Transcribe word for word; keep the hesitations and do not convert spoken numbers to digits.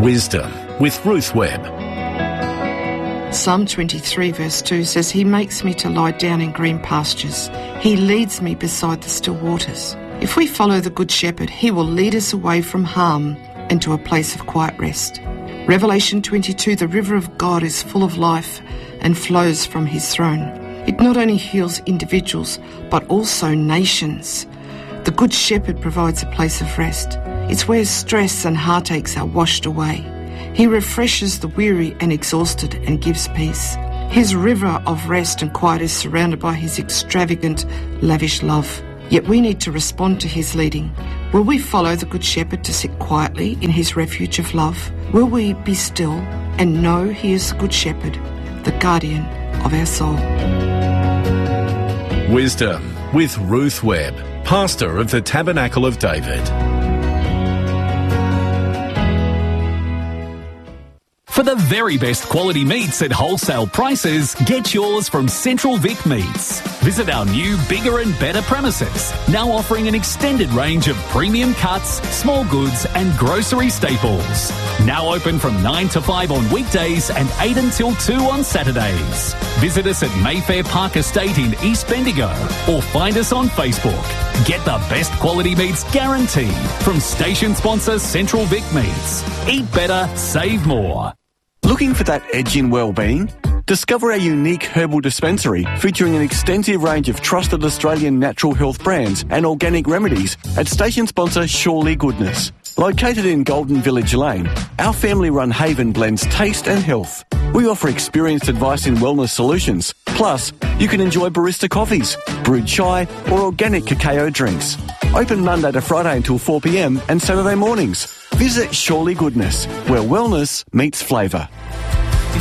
Wisdom with Ruth Webb. Psalm twenty-three verse two says, He makes me to lie down in green pastures. He leads me beside the still waters. If we follow the Good Shepherd, He will lead us away from harm and to a place of quiet rest. Revelation twenty-two, the river of God is full of life and flows from His throne. It not only heals individuals, but also nations. The Good Shepherd provides a place of rest. It's where stress and heartaches are washed away. He refreshes the weary and exhausted and gives peace. His river of rest and quiet is surrounded by His extravagant, lavish love. Yet we need to respond to His leading. Will we follow the Good Shepherd to sit quietly in His refuge of love? Will we be still and know He is the Good Shepherd, the guardian of our soul? Wisdom with Ruth Webb, pastor of the Tabernacle of David. For the very best quality meats at wholesale prices, get yours from Central Vic Meats. Visit our new, bigger and better premises, now offering an extended range of premium cuts, small goods and grocery staples. Now open from nine to five on weekdays and eight until two on Saturdays. Visit us at Mayfair Park Estate in East Bendigo or find us on Facebook. Get the best quality meats guaranteed from station sponsor Central Vic Meats. Eat better, save more. Looking for that edge in well-being? Discover our unique herbal dispensary featuring an extensive range of trusted Australian natural health brands and organic remedies at station sponsor Surely Goodness. Located in Golden Village Lane, our family-run haven blends taste and health. We offer experienced advice in wellness solutions. Plus, you can enjoy barista coffees, brewed chai or organic cacao drinks. Open Monday to Friday until four p m and Saturday mornings. Visit Surely Goodness, where wellness meets flavour.